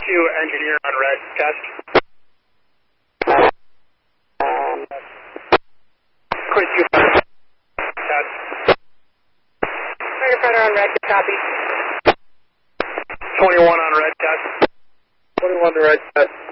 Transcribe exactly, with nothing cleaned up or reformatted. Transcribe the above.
two, engineer on red, test. Quinn two, test. Firefighter on red, copy. twenty-one on red, test. twenty-one to red, test.